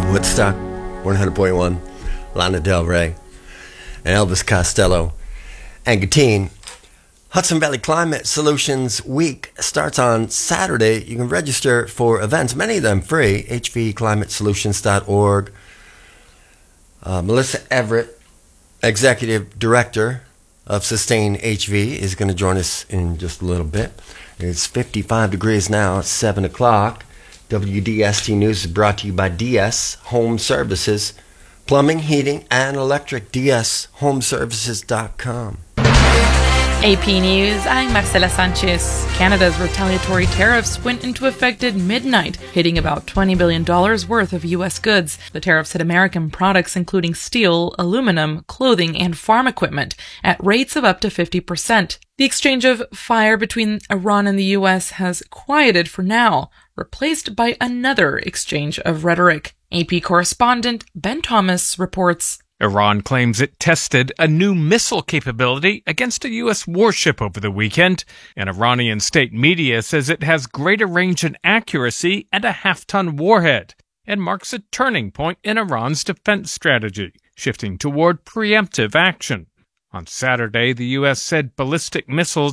Woodstock, 100.1, Lana Del Rey, and Elvis Costello, and Gatine. Hudson Valley Climate Solutions Week starts on Saturday. You can register for events, many of them free, hvclimatesolutions.org. Melissa Everett, Executive Director of Sustain HV, is going to join us in just a little bit. It's 55 degrees now. It's 7 o'clock. WDST News is brought to you by DS Home Services, plumbing, heating, and electric. DSHomeservices.com. AP News, I'm Marcela Sanchez. Canada's retaliatory tariffs went into effect at midnight, hitting about $20 billion worth of U.S. goods. The tariffs hit American products including steel, aluminum, clothing, and farm equipment at rates of up to 50%. The exchange of fire between Iran and the U.S. has quieted for now, replaced by another exchange of rhetoric. AP correspondent Ben Thomas reports. Iran claims it tested a new missile capability against a U.S. warship over the weekend, and Iranian state media says it has greater range and accuracy and a half-ton warhead, and marks a turning point in Iran's defense strategy, shifting toward preemptive action. On Saturday, the U.S. said ballistic missiles